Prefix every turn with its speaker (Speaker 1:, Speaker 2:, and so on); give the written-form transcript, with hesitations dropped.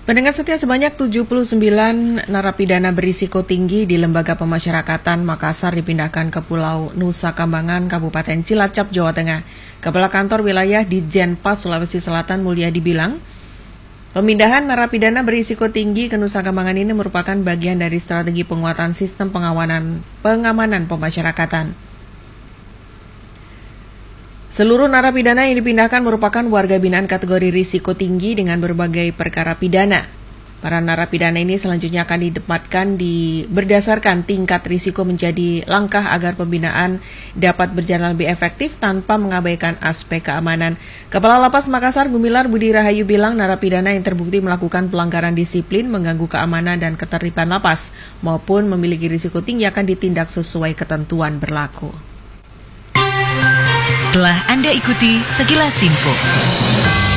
Speaker 1: Pendengar setia, sebanyak 79 narapidana berisiko tinggi di Lembaga Pemasyarakatan Makassar dipindahkan ke Pulau Nusa Kambangan, Kabupaten Cilacap, Jawa Tengah. Kepala Kantor Wilayah Ditjenpas Sulawesi Selatan Mulyadi bilang, pemindahan narapidana berisiko tinggi ke Nusa Kambangan ini merupakan bagian dari strategi penguatan sistem pengamanan pemasyarakatan. Seluruh narapidana yang dipindahkan merupakan warga binaan kategori risiko tinggi dengan berbagai perkara pidana. Para narapidana ini selanjutnya akan ditempatkan berdasarkan tingkat risiko menjadi langkah agar pembinaan dapat berjalan lebih efektif tanpa mengabaikan aspek keamanan. Kepala Lapas Makassar Gumilar Budi Rahayu bilang narapidana yang terbukti melakukan pelanggaran disiplin, mengganggu keamanan dan ketertiban lapas maupun memiliki risiko tinggi akan ditindak sesuai ketentuan berlaku.
Speaker 2: Telah Anda ikuti Sekilas Info.